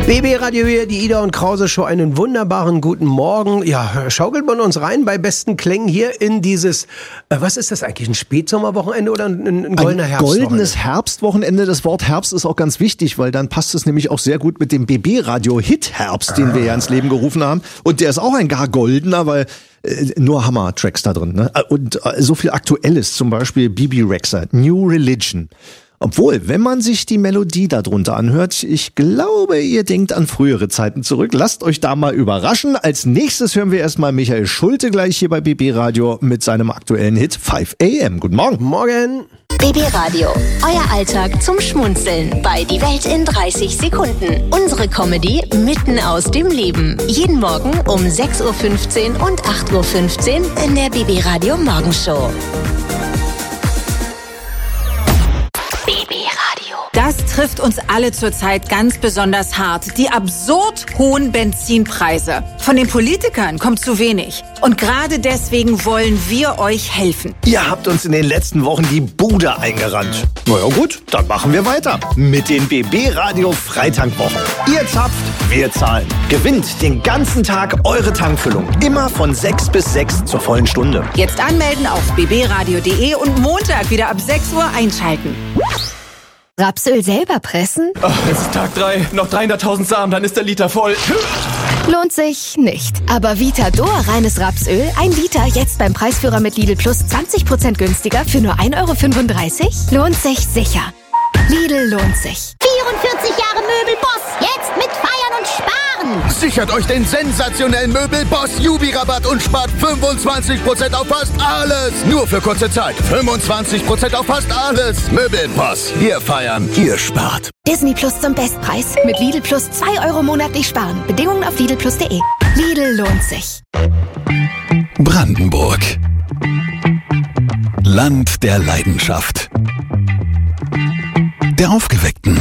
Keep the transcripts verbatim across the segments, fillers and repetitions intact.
B B Radio hier, die Ida und Krause Show, einen wunderbaren guten Morgen. Ja, schaukelt man uns rein bei besten Klängen hier in dieses, äh, was ist das eigentlich, ein Spätsommerwochenende oder ein, ein goldener ein Herbstwochenende? Goldenes Herbstwochenende. Das Wort Herbst ist auch ganz wichtig, weil dann passt es nämlich auch sehr gut mit dem B B Radio Hit Herbst, den ah. wir ja ins Leben gerufen haben. Und der ist auch ein gar goldener, weil äh, nur Hammer-Tracks da drin, ne? Und äh, so viel Aktuelles, zum Beispiel Bibi Rexha, New Religion. Obwohl, wenn man sich die Melodie darunter anhört, ich glaube, ihr denkt an frühere Zeiten zurück. Lasst euch da mal überraschen. Als nächstes hören wir erstmal Michael Schulte gleich hier bei B B Radio mit seinem aktuellen Hit five a m. Guten Morgen. Morgen. B B Radio, euer Alltag zum Schmunzeln bei Die Welt in dreißig Sekunden. Unsere Comedy mitten aus dem Leben. Jeden Morgen um sechs Uhr fünfzehn und acht Uhr fünfzehn in der B B Radio Morgenshow. Das trifft uns alle zurzeit ganz besonders hart. Die absurd hohen Benzinpreise. Von den Politikern kommt zu wenig. Und gerade deswegen wollen wir euch helfen. Ihr habt uns in den letzten Wochen die Bude eingerannt. Na ja gut, dann machen wir weiter mit den B B Radio Freitankwochen. Ihr zapft, wir zahlen. Gewinnt den ganzen Tag eure Tankfüllung. Immer von sechs bis sechs zur vollen Stunde. Jetzt anmelden auf b b radio punkt d e und Montag wieder ab sechs Uhr einschalten. Rapsöl selber pressen? Ach, es ist Tag drei, noch dreihunderttausend Samen, dann ist der Liter voll. Lohnt sich nicht. Aber Vitador reines Rapsöl, ein Liter, jetzt beim Preisführer mit Lidl Plus zwanzig Prozent günstiger für nur ein Euro fünfunddreißig? Lohnt sich sicher. Lidl lohnt sich. vierundvierzig Jahre Möbelboss, jetzt mit Feiern und Sparen. Sichert euch den sensationellen Möbelboss Jubi-Rabatt und spart fünfundzwanzig Prozent auf fast alles. Nur für kurze Zeit. fünfundzwanzig Prozent auf fast alles. Möbelboss. Wir feiern, ihr spart. Disney Plus zum Bestpreis. Mit Lidl Plus zwei Euro monatlich sparen. Bedingungen auf lidl plus punkt d e. Lidl lohnt sich. Brandenburg. Land der Leidenschaft. Der Aufgeweckten.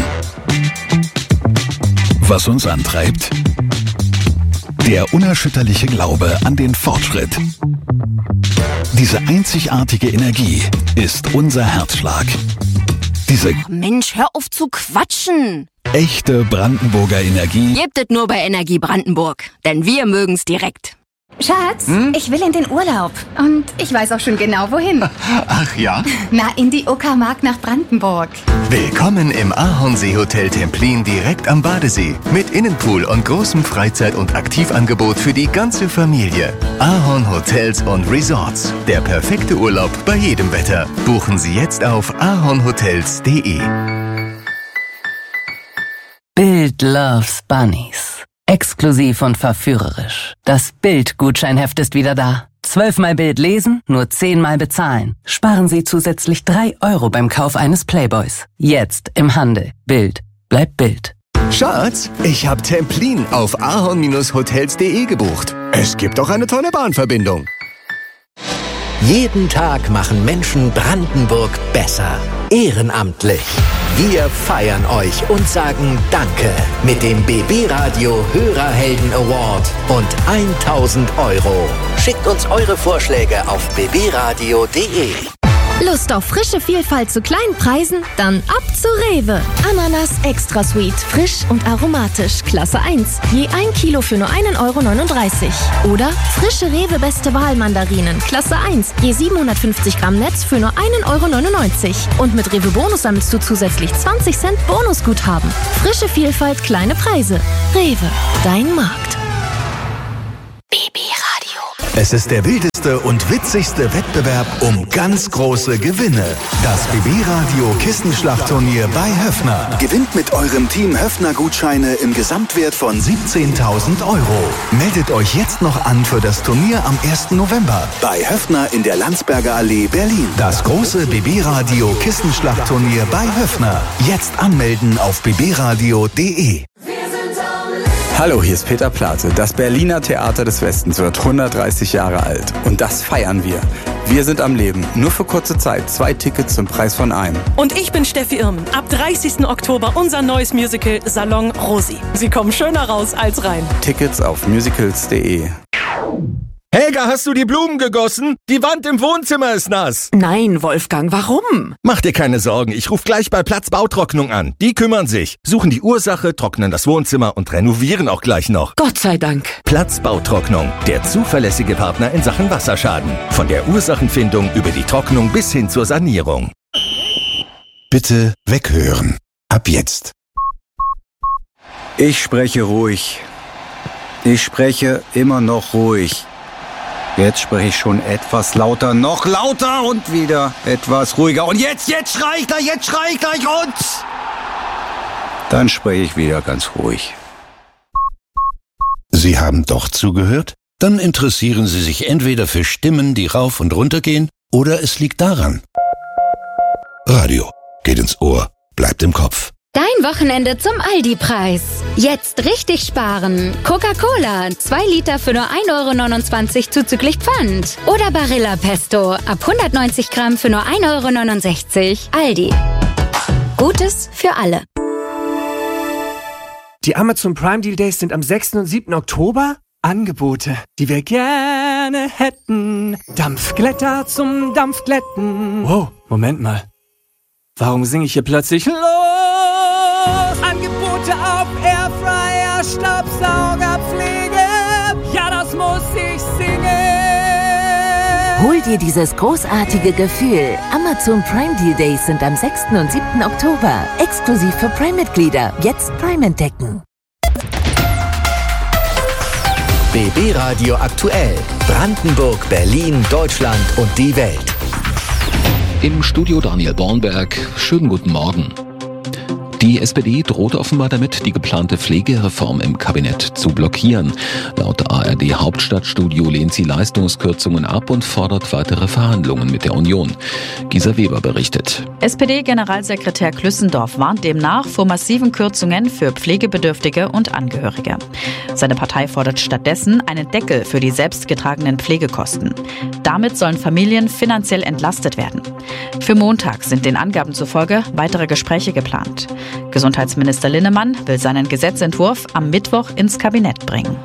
Was uns antreibt? Der unerschütterliche Glaube an den Fortschritt. Diese einzigartige Energie ist unser Herzschlag. Diese Mensch, hör auf zu quatschen! Echte Brandenburger Energie Gebt es nur bei Energie Brandenburg, denn wir mögen's direkt. Schatz, hm? ich will in den Urlaub. Und ich weiß auch schon genau, wohin. Ach ja? Na, in die Uckermark nach Brandenburg. Willkommen im Ahornsee-Hotel Templin direkt am Badesee. Mit Innenpool und großem Freizeit- und Aktivangebot für die ganze Familie. Ahorn Hotels und Resorts. Der perfekte Urlaub bei jedem Wetter. Buchen Sie jetzt auf ahornhotels punkt d e. Bild loves Bunnies. Exklusiv und verführerisch. Das Bild-Gutscheinheft ist wieder da. Zwölfmal Bild lesen, nur zehnmal bezahlen. Sparen Sie zusätzlich drei Euro beim Kauf eines Playboys. Jetzt im Handel. Bild. Bleibt Bild. Schatz, ich hab Templin auf ahorn hotels punkt d e gebucht. Es gibt auch eine tolle Bahnverbindung. Jeden Tag machen Menschen Brandenburg besser. Ehrenamtlich. Wir feiern euch und sagen Danke mit dem B B Radio Hörerhelden Award und tausend Euro. Schickt uns eure Vorschläge auf b b radio punkt d e. Lust auf frische Vielfalt zu kleinen Preisen? Dann ab zu Rewe. Ananas Extra Sweet, frisch und aromatisch, Klasse eins. Je ein Kilo für nur ein Euro neununddreißig. Oder frische Rewe Beste Wahl Mandarinen, Klasse eins. Je siebenhundertfünfzig Gramm Netz für nur ein Euro neunundneunzig. Und mit Rewe Bonus sammelst du zusätzlich zwanzig Cent Bonusguthaben. Frische Vielfalt, kleine Preise. Rewe, dein Markt. B B Radio. Es ist der wildeste und witzigste Wettbewerb um ganz große Gewinne. Das B B Radio Kissenschlachtturnier bei Höffner. Gewinnt mit eurem Team Höffner-Gutscheine im Gesamtwert von siebzehntausend Euro. Meldet euch jetzt noch an für das Turnier am ersten November bei Höffner in der Landsberger Allee, Berlin. Das große B B Radio Kissenschlachtturnier bei Höffner. Jetzt anmelden auf b b radio punkt d e. Hallo, hier ist Peter Plate. Das Berliner Theater des Westens wird hundertdreißig Jahre alt. Und das feiern wir. Wir sind am Leben. Nur für kurze Zeit. Zwei Tickets zum Preis von einem. Und ich bin Steffi Irmen. Ab dreißigsten Oktober unser neues Musical Salon Rosi. Sie kommen schöner raus als rein. Tickets auf musicals punkt d e. Helga, hast du die Blumen gegossen? Die Wand im Wohnzimmer ist nass. Nein, Wolfgang, warum? Mach dir keine Sorgen, ich rufe gleich bei Platz Bautrocknung an. Die kümmern sich, suchen die Ursache, trocknen das Wohnzimmer und renovieren auch gleich noch. Gott sei Dank. Platz Bautrocknung, der zuverlässige Partner in Sachen Wasserschaden. Von der Ursachenfindung über die Trocknung bis hin zur Sanierung. Bitte weghören. Ab jetzt. Ich spreche ruhig. Ich spreche immer noch ruhig. Jetzt spreche ich schon etwas lauter, noch lauter und wieder etwas ruhiger. Und jetzt, jetzt schrei ich gleich, jetzt schrei ich gleich und... Dann spreche ich wieder ganz ruhig. Sie haben doch zugehört? Dann interessieren Sie sich entweder für Stimmen, die rauf und runter gehen, oder es liegt daran. Radio geht ins Ohr, bleibt im Kopf. Dein Wochenende zum Aldi-Preis. Jetzt richtig sparen. Coca-Cola, zwei Liter für nur ein Euro neunundzwanzig zuzüglich Pfand. Oder Barilla Pesto, ab hundertneunzig Gramm für nur ein Euro neunundsechzig. Aldi. Gutes für alle. Die Amazon Prime Deal Days sind am sechsten und siebten Oktober. Angebote, die wir gerne hätten. Dampfglätter zum Dampfglätten. Wow, Moment mal. Warum singe ich hier plötzlich los? Angebote auf Airfryer, Staubsaugerpflege. Ja, das muss ich singen. Hol dir dieses großartige Gefühl. Amazon Prime Deal Days sind am sechsten und siebten Oktober. Exklusiv für Prime-Mitglieder. Jetzt Prime entdecken. B B Radio aktuell. Brandenburg, Berlin, Deutschland und die Welt. Im Studio Daniel Bornberg. Schönen guten Morgen. Die S P D droht offenbar damit, die geplante Pflegereform im Kabinett zu blockieren. Laut A R D-Hauptstadtstudio lehnt sie Leistungskürzungen ab und fordert weitere Verhandlungen mit der Union. Gisa Weber berichtet. S P D-Generalsekretär Klüssendorf warnt demnach vor massiven Kürzungen für Pflegebedürftige und Angehörige. Seine Partei fordert stattdessen einen Deckel für die selbstgetragenen Pflegekosten. Damit sollen Familien finanziell entlastet werden. Für Montag sind den Angaben zufolge weitere Gespräche geplant. Gesundheitsminister Linnemann will seinen Gesetzentwurf am Mittwoch ins Kabinett bringen.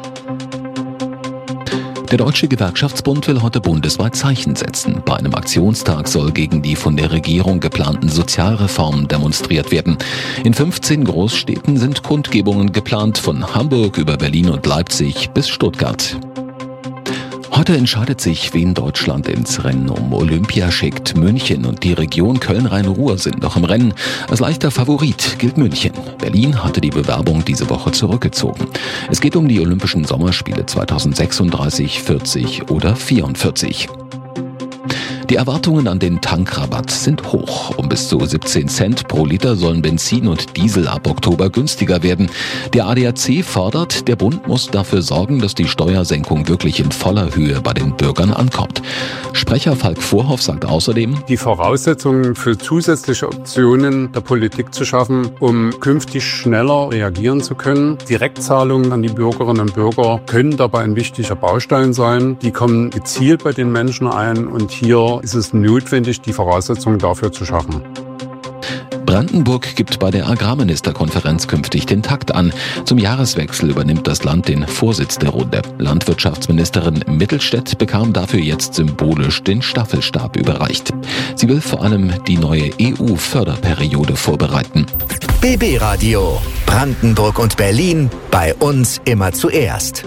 Der Deutsche Gewerkschaftsbund will heute bundesweit Zeichen setzen. Bei einem Aktionstag soll gegen die von der Regierung geplanten Sozialreformen demonstriert werden. In fünfzehn Großstädten sind Kundgebungen geplant, von Hamburg über Berlin und Leipzig bis Stuttgart. Heute entscheidet sich, wen Deutschland ins Rennen um Olympia schickt. München und die Region Köln-Rhein-Ruhr sind noch im Rennen. Als leichter Favorit gilt München. Berlin hatte die Bewerbung diese Woche zurückgezogen. Es geht um die Olympischen Sommerspiele zweitausendsechsunddreißig, vierzig oder vierundvierzig. Die Erwartungen an den Tankrabatt sind hoch. Um bis zu siebzehn Cent pro Liter sollen Benzin und Diesel ab Oktober günstiger werden. Der A D A C fordert, der Bund muss dafür sorgen, dass die Steuersenkung wirklich in voller Höhe bei den Bürgern ankommt. Sprecher Falk Vorhoff sagt außerdem, die Voraussetzungen für zusätzliche Optionen der Politik zu schaffen, um künftig schneller reagieren zu können. Direktzahlungen an die Bürgerinnen und Bürger können dabei ein wichtiger Baustein sein. Die kommen gezielt bei den Menschen ein und hier ist es notwendig, die Voraussetzungen dafür zu schaffen. Brandenburg gibt bei der Agrarministerkonferenz künftig den Takt an. Zum Jahreswechsel übernimmt das Land den Vorsitz der Runde. Landwirtschaftsministerin Mittelstädt bekam dafür jetzt symbolisch den Staffelstab überreicht. Sie will vor allem die neue E U-Förderperiode vorbereiten. B B Radio. Brandenburg und Berlin. Bei uns immer zuerst.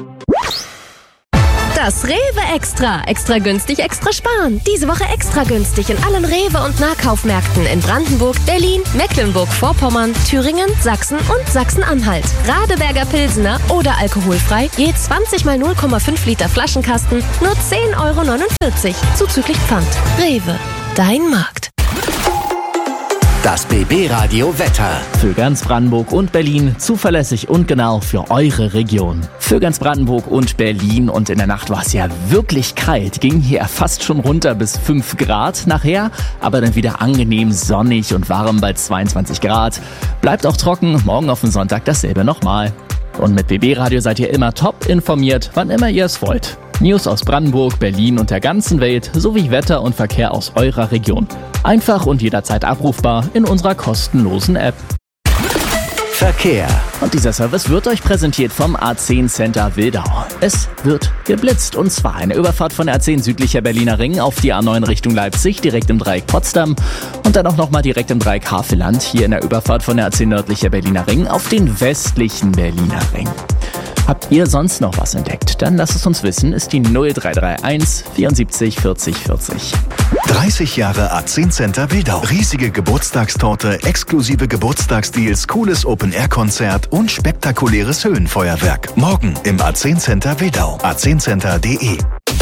Das Rewe Extra. Extra günstig, extra sparen. Diese Woche extra günstig in allen Rewe- und Nahkaufmärkten in Brandenburg, Berlin, Mecklenburg-Vorpommern, Thüringen, Sachsen und Sachsen-Anhalt. Radeberger Pilsener oder alkoholfrei, je zwanzig mal null Komma fünf Liter Flaschenkasten, nur zehn Euro neunundvierzig, zuzüglich Pfand. Rewe, dein Markt. Das B B Radio Wetter. Für ganz Brandenburg und Berlin zuverlässig und genau für eure Region. Für ganz Brandenburg und Berlin und in der Nacht war es ja wirklich kalt. Ging hier fast schon runter bis fünf Grad nachher, aber dann wieder angenehm sonnig und warm bei zweiundzwanzig Grad. Bleibt auch trocken, morgen auf den Sonntag dasselbe nochmal. Und mit B B Radio seid ihr immer top informiert, wann immer ihr es wollt. News aus Brandenburg, Berlin und der ganzen Welt sowie Wetter und Verkehr aus eurer Region. Einfach und jederzeit abrufbar in unserer kostenlosen App. Verkehr. Und dieser Service wird euch präsentiert vom A zehn Center Wildau. Es wird geblitzt und zwar eine Überfahrt von der A zehn südlicher Berliner Ring auf die A neun Richtung Leipzig, direkt im Dreieck Potsdam und dann auch nochmal direkt im Dreieck Havelland, hier in der Überfahrt von der A zehn nördlicher Berliner Ring auf den westlichen Berliner Ring. Habt ihr sonst noch was entdeckt? Dann lasst es uns wissen, ist die null drei drei eins vierundsiebzig vierzig vierzig. dreißig Jahre A zehn Center Wildau. Riesige Geburtstagstorte, exklusive Geburtstagsdeals, cooles Open-Air-Konzert und spektakuläres Höhenfeuerwerk. Morgen im A zehn Center Wildau. a zehn center punkt de.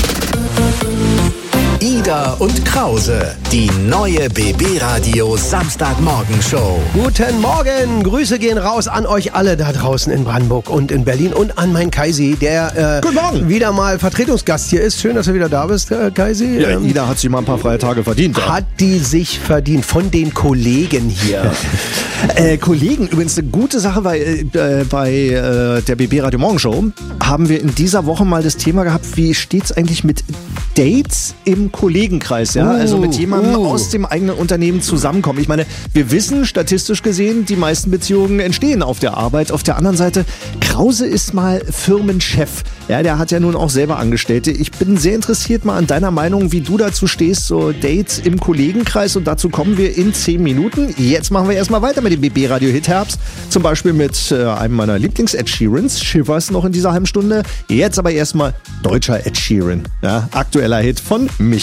Ida und Krause, die neue B B-Radio Samstagmorgen-Show. Guten Morgen, Grüße gehen raus an euch alle da draußen in Brandenburg und in Berlin und an meinen Kaisi, der äh, wieder mal Vertretungsgast hier ist. Schön, dass du wieder da bist, äh, Kaisi. Ja, ähm, Ida hat sich mal ein paar freie Tage verdient. Ja. Hat die sich verdient von den Kollegen hier. äh, Kollegen, übrigens eine gute Sache, weil äh, bei äh, der B B-Radio Morgenshow haben wir in dieser Woche mal das Thema gehabt, wie steht's eigentlich mit Dates im Kollegenkreis, ja, uh, also mit jemandem uh. aus dem eigenen Unternehmen zusammenkommen. Ich meine, wir wissen, statistisch gesehen, die meisten Beziehungen entstehen auf der Arbeit. Auf der anderen Seite, Krause ist mal Firmenchef. Ja, der hat ja nun auch selber Angestellte. Ich bin sehr interessiert mal an deiner Meinung, wie du dazu stehst, so Dates im Kollegenkreis, und dazu kommen wir in zehn Minuten. Jetzt machen wir erstmal weiter mit dem B B-Radio Hit Herbst, zum Beispiel mit äh, einem meiner Lieblings-Ed Sheerans, Shivers noch in dieser halben Stunde. Jetzt aber erstmal deutscher Ed Sheeran, ja, aktueller Hit von mich.